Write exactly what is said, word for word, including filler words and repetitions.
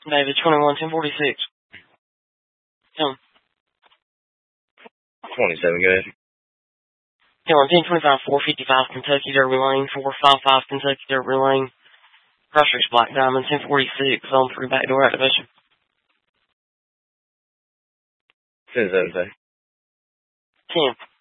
David, twenty-one, ten forty-six. Tell him. twenty-seven, go ahead. Tell him, ten twenty-five, four fifty-five, Kentucky Derby Lane, four fifty-five, Kentucky Derby Lane. Crossroads Black Diamond, ten forty-six, on three backdoor activation. ten seven, say. ten.